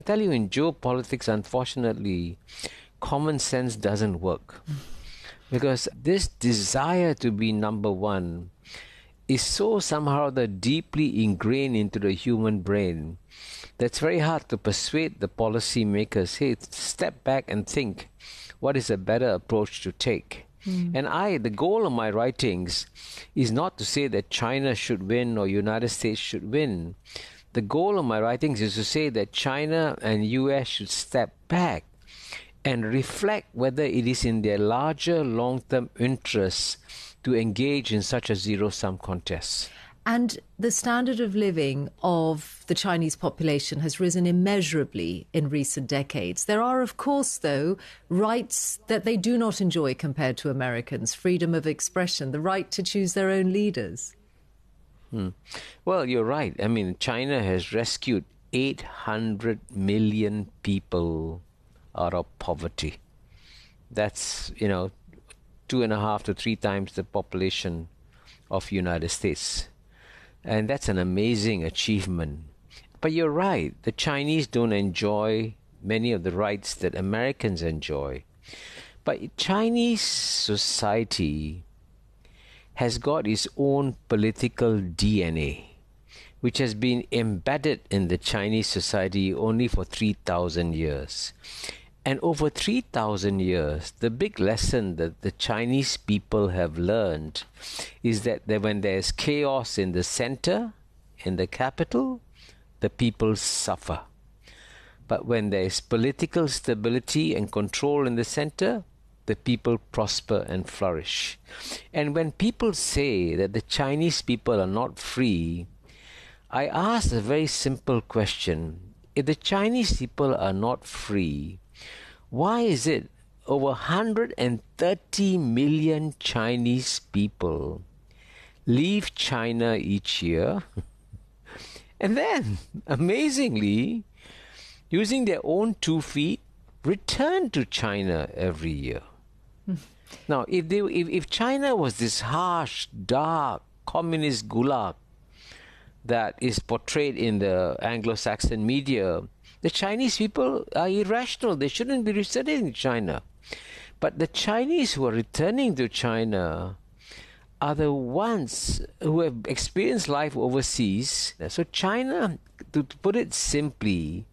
I tell you, in geopolitics, unfortunately, common sense doesn't work. Because this desire to be number one is so somehow deeply ingrained into the human brain that's very hard to persuade the policy makers, hey, step back and think what is a better approach to take. And the goal of my writings is not to say that China should win or United States should win. The goal of my writings is to say that China and US should step back and reflect whether it is in their larger long-term interests to engage in such a zero-sum contest. And the standard of living of the Chinese population has risen immeasurably in recent decades. There are, of course, though, rights that they do not enjoy compared to Americans. Freedom of expression, the right to choose their own leaders. Well, you're right. I mean, China has rescued 800 million people out of poverty. That's, 2.5 to 3 times the population of United States. And that's an amazing achievement. But you're right, the Chinese don't enjoy many of the rights that Americans enjoy. But Chinese society has got its own political DNA, which has been embedded in the Chinese society only for 3,000 years. And over 3,000 years, the big lesson that the Chinese people have learned is that when there's chaos in the center, in the capital, the people suffer. But when there is political stability and control in the center, the people prosper and flourish. And when people say that the Chinese people are not free, I ask a very simple question. If the Chinese people are not free, why is it over 130 million Chinese people leave China each year and then, amazingly, using their own 2 feet, return to China every year? Now, if China was this harsh, dark, communist gulag that is portrayed in the Anglo-Saxon media, the Chinese people are irrational. They shouldn't be returning to China. But the Chinese who are returning to China are the ones who have experienced life overseas. So China, to put it simply,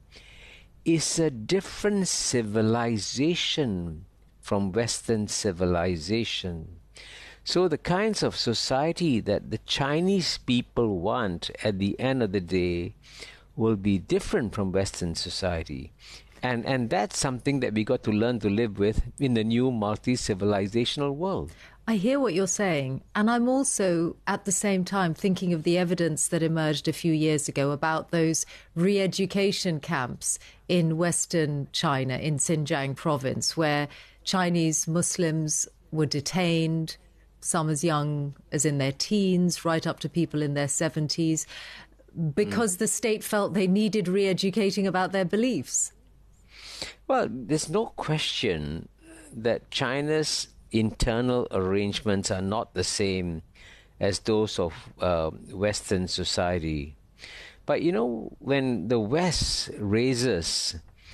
is a different civilization from Western civilization. So the kinds of society that the Chinese people want at the end of the day will be different from Western society. And that's something that we got to learn to live with in the new multi-civilizational world. I hear what you're saying, and I'm also at the same time thinking of the evidence that emerged a few years ago about those re-education camps in Western China, in Xinjiang province, where Chinese Muslims were detained, some as young as in their teens, right up to people in their 70s, because the state felt they needed re-educating about their beliefs. Well, there's no question that China's internal arrangements are not the same as those of Western society. But when the West raises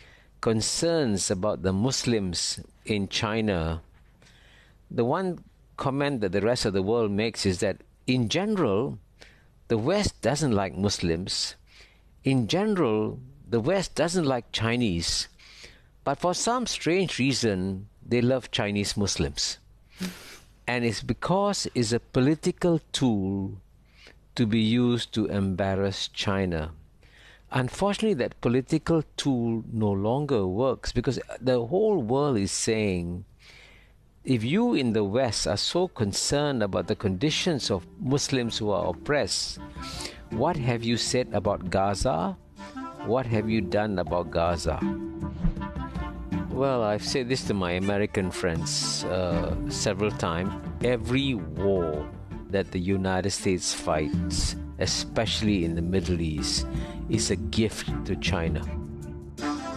concerns about the Muslims in China, the one comment that the rest of the world makes is that in general, the West doesn't like Muslims. In general, the West doesn't like Chinese. But for some strange reason, they love Chinese Muslims. And it's because it's a political tool to be used to embarrass China. Unfortunately, that political tool no longer works because the whole world is saying, if you in the West are so concerned about the conditions of Muslims who are oppressed, what have you said about Gaza? What have you done about Gaza? Well, I've said this to my American friends several times. Every war that the United States fights, especially in the Middle East, is a gift to China.